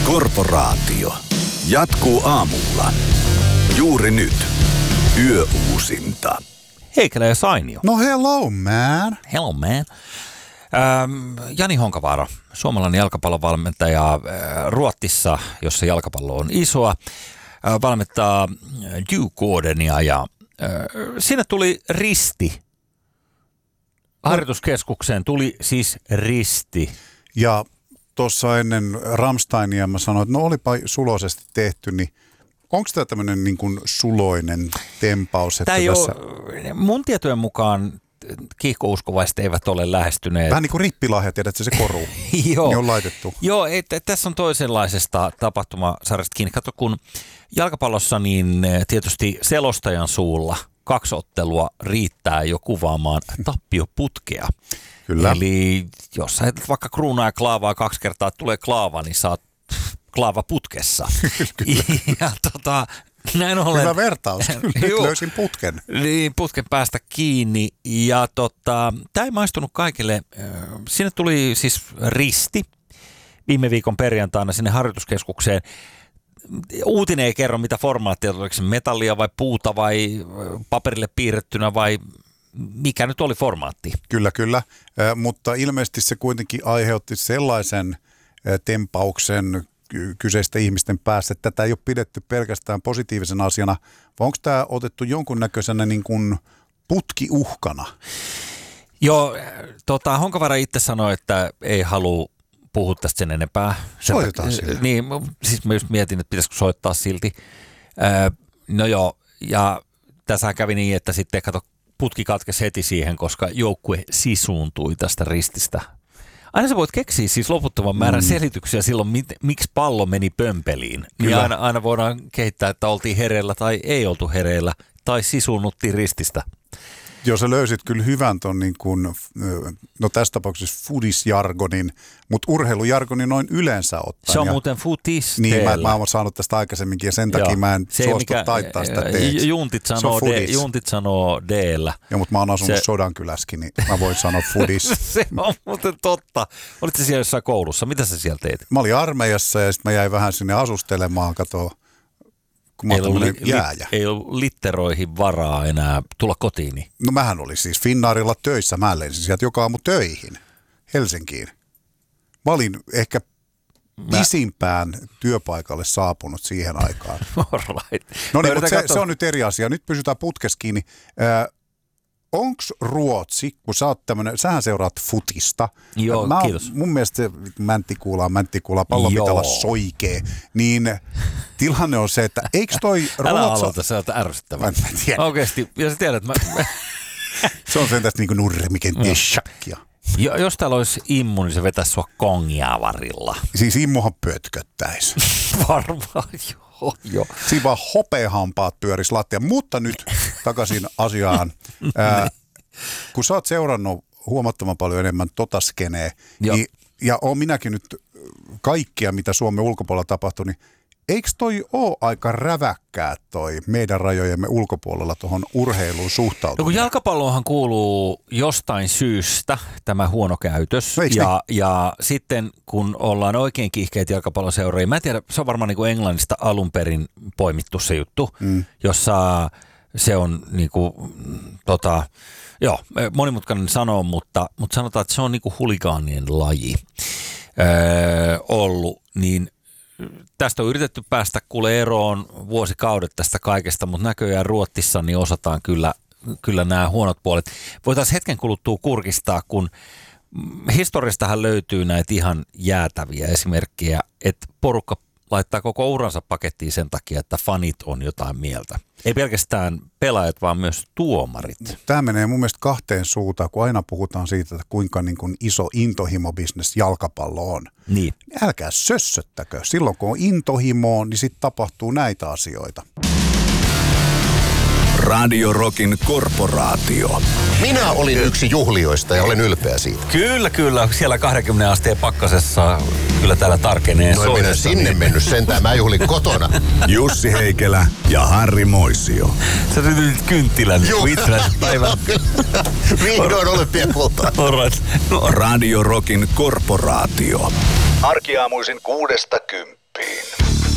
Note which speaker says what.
Speaker 1: Korporaatio. Jatkuu aamulla. Juuri nyt. Yöuusinta.
Speaker 2: Heikelä ja Sainio.
Speaker 3: No hello man.
Speaker 2: Hello man. Jani Honkavaara, suomalainen jalkapallovalmentaja Ruotsissa, jossa jalkapallo on isoa, valmentaa Djurgårdenia ja siinä tuli risti. Harjoituskeskukseen tuli siis risti.
Speaker 3: Ja tuossa ennen Rammsteinia mä sanoin, että no olipa suloisesti tehty, niin onko tämä tämmöinen niin kuin suloinen tempaus? Että tässä...
Speaker 2: mun tietojen mukaan kiihkouskovaiset eivät ole lähestyneet.
Speaker 3: Vähän niin kuin rippilahja, tiedätkö se koru, niin on laitettu.
Speaker 2: Joo, tässä on toisenlaisesta tapahtumasarjasta kiinni. Kato, kun jalkapallossa niin tietysti selostajan suulla 2 ottelua riittää jo kuvaamaan tappioputkea.
Speaker 3: Kyllä.
Speaker 2: Eli jos sä heität vaikka kruunaa ja klaavaa 2 kertaa, tulee klaava, niin saat klaava putkessa. Ja näin ollen.
Speaker 3: Hyvä vertaus. Nyt löysin putken.
Speaker 2: Niin, putken päästä kiinni. Ja tämä ei maistunut kaikille. Sinne tuli siis risti viime viikon perjantaina sinne harjoituskeskukseen. Uutinen ei kerro, mitä formaattia, oliko se metallia vai puuta vai paperille piirrettynä vai mikä nyt oli formaatti.
Speaker 3: Kyllä, mutta ilmeisesti se kuitenkin aiheutti sellaisen tempauksen kyseisten ihmisten päässä, että tätä ei ole pidetty pelkästään positiivisena asiana, vai onko tämä otettu jonkunnäköisenä niin kuin putkiuhkana?
Speaker 2: Joo, Honkavaara itse sanoi, että ei halua puhua tästä sen enempää.
Speaker 3: Soitetaan sille.
Speaker 2: Niin, siis mä just mietin, että pitäisikö soittaa silti. No joo, ja tässä kävi niin, että sitten putki katkesi heti siihen, koska joukkue sisuuntui tästä rististä. Aina sä voit keksiä siis loputtoman määrän selityksiä silloin, miksi pallo meni pömpeliin. Niin aina voidaan kehittää, että oltiin hereillä tai ei oltu hereillä tai sisuunnuttiin rististä.
Speaker 3: Joo, sä löysit kyllä hyvän ton niin kuin, no tässä tapauksessa fudisjargonin, mutta urheilujargonin noin yleensä ottaen.
Speaker 2: Se on muuten futis.
Speaker 3: Niin, mä oon saanut tästä aikaisemminkin ja sen takia mä en suostu taittaa sitä teeksi.
Speaker 2: Juntit sanoo D-llä.
Speaker 3: Joo, mutta mä oon asunut Sodankylässäkin, niin mä voin sanoa fudis.
Speaker 2: Se on muuten totta. Olitko siellä jossain koulussa? Mitä sä siellä teit?
Speaker 3: Mä olin armeijassa ja sitten mä jäin vähän sinne asustelemaan, kun mä oon jääjä.
Speaker 2: Ei ollut litteroihin varaa enää tulla kotiin. Niin.
Speaker 3: No mähän olin siis Finnaarilla töissä. Mä lensin sieltä joka aamu töihin Helsinkiin. Mä olin ehkä pisimpään työpaikalle saapunut siihen aikaan.
Speaker 2: Right.
Speaker 3: No niin, mutta se on nyt eri asia. Nyt pysytään putkessa kiinni. Onks Ruotsi, kun sä oot tämmönen, sähän seuraat futista.
Speaker 2: Joo, kiitos.
Speaker 3: Mun mielestä se mänttikuulaa, pallon pitää olla soikee. Niin tilanne on se, että eikö toi
Speaker 2: Älä aloita, se on ärsyttävää. Oikeesti, ja sä tiedät,
Speaker 3: se on sen tästä niinku nurmiken shakkia.
Speaker 2: Jos täällä olisi immu, niin se vetäisi sua kongia varilla.
Speaker 3: Siis immuhan pötköttäisi.
Speaker 2: Varmaan, joo.
Speaker 3: Siinä vaan hopeahampaat pyörisi lattia. Mutta nyt takaisin asiaan. Kun sä oot seurannut huomattavan paljon enemmän skenee, niin, ja oon minäkin nyt kaikkia, mitä Suomen ulkopuolella tapahtui, niin eikö toi ole aika räväkkää toi meidän rajojemme ulkopuolella tuohon urheiluun suhtautuminen?
Speaker 2: No kun jalkapalloonhan kuuluu jostain syystä tämä huono käytös. Ja sitten kun ollaan oikein kiihkeitä jalkapalloseuroja, mä en tiedä, se on varmaan niin kuin Englannista alun perin poimittu se juttu, jossa se on niin kuin, monimutkainen sanoa, mutta sanotaan, että se on niin kuin huligaanien laji ollut, niin tästä on yritetty päästä kuule eroon vuosikaudet tästä kaikesta, mutta näköjään Ruotsissa niin osataan kyllä nämä huonot puolet. Voitaisiin hetken kuluttua kurkistaa, kun historiastahan löytyy näitä ihan jäätäviä esimerkkejä, että porukka laittaa koko uransa pakettiin sen takia, että fanit on jotain mieltä. Ei pelkästään pelaajat, vaan myös tuomarit.
Speaker 3: Tämä menee mun mielestä 2 suuntaan, kun aina puhutaan siitä, että kuinka niin kuin iso intohimobisnes jalkapallo on.
Speaker 2: Niin.
Speaker 3: Älkää sössöttäkö. Silloin kun on intohimoa, niin sitten tapahtuu näitä asioita.
Speaker 1: Radio Rockin Korporaatio.
Speaker 4: Minä olin yksi juhlijoista ja olen ylpeä siitä.
Speaker 2: Kyllä. Siellä 20 asteen pakkasessa kyllä täällä tarkenee.
Speaker 4: No en minä sinne mennyt sentään, mä juhlin kotona.
Speaker 1: Jussi Heikelä ja Harri Moisio.
Speaker 2: Sä ryhdyt kynttilän itsenäispäivän.
Speaker 4: Vihdoin olympiakultaa.
Speaker 1: Radio Rockin Korporaatio.
Speaker 5: Arkiaamuisin 6–10.